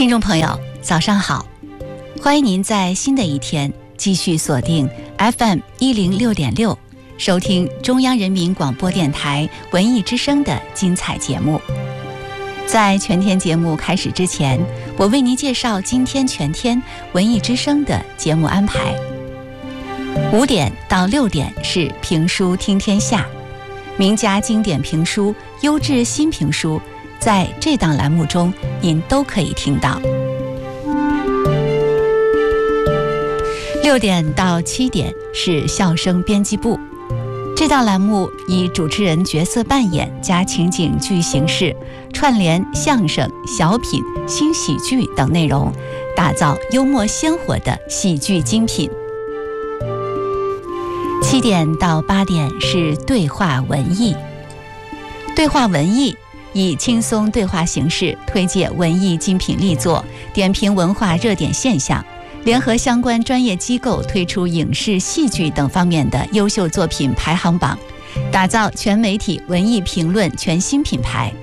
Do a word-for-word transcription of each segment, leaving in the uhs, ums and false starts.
听众朋友早上好，欢迎您在新的一天继续锁定 F M 一零六点六，收听中央人民广播电台文艺之声的精彩节目。在全天节目开始之前，我为您介绍今天全天文艺之声的节目安排。五点到六点是评书听天下，名家经典评书、优质新评书，在这档栏目中您都可以听到。六点到七点是笑声编辑部，这档栏目以主持人角色扮演加情景剧形式，串联相声、小品、新喜剧等内容，打造幽默鲜活的喜剧精品。七点到八点是对话文艺，对话文艺以轻松对话形式推介文艺精品力作，点评文化热点现象，联合相关专业机构推出影视、戏剧等方面的优秀作品排行榜，打造全媒体文艺评论全新品牌。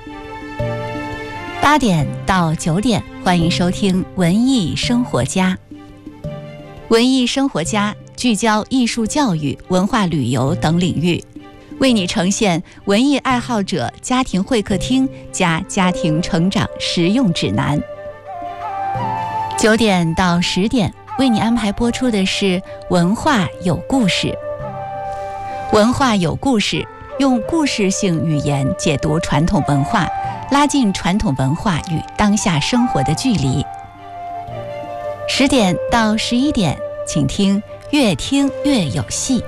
八点到九点，欢迎收听文艺生活家。文艺生活家聚焦艺术教育、文化旅游等领域，为你呈现文艺爱好者家庭会客厅加家庭成长实用指南。九点到十点，为你安排播出的是文化有故事。文化有故事，用故事性语言解读传统文化，拉近传统文化与当下生活的距离。十点到十一点，请听越听越有戏。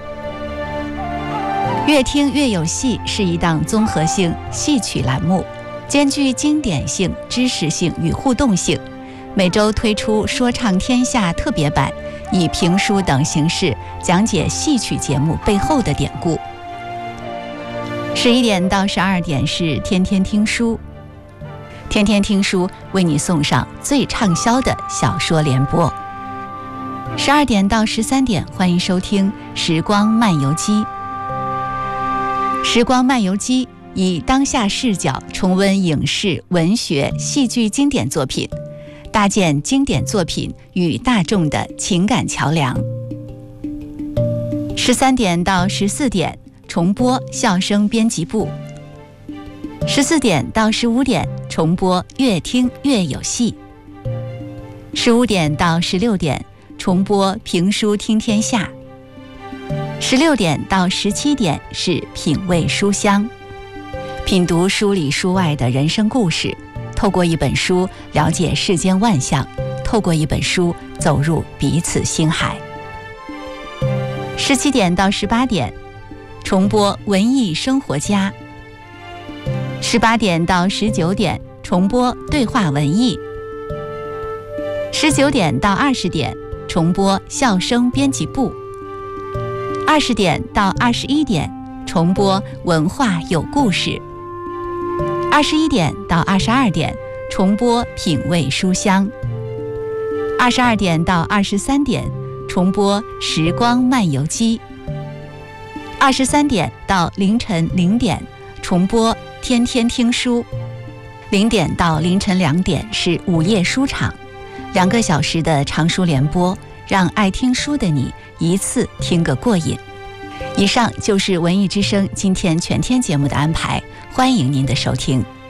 越听越有戏是一档综合性戏曲栏目，兼具经典性、知识性与互动性，每周推出说唱天下特别版，以评书等形式讲解戏曲节目背后的典故。十一点到十二点是天天听书，天天听书为你送上最畅销的小说联播。十二点到十三点，欢迎收听时光漫游记。时光漫游记以当下视角重温影视、文学、戏剧经典作品，搭建经典作品与大众的情感桥梁。十三点到十四点重播笑声编辑部，十四点到十五点重播越听越有戏，十五点到十六点重播评书听天下，十六点到十七点是品味书香，品读书里书外的人生故事，透过一本书了解世间万象，透过一本书走入彼此心海。十七点到十八点重播文艺生活家，十八点到十九点重播对话文艺，十九点到二十点重播笑声编辑部，二十点到二十一点重播文化有故事，二十一点到二十二点重播品味书香，二十二点到二十三点重播时光漫游记，二十三点到凌晨零点重播天天听书，零点到凌晨两点是午夜书场，两个小时的长书联播，让爱听书的你一次听个过瘾。以上就是文艺之声今天全天节目的安排，欢迎您的收听。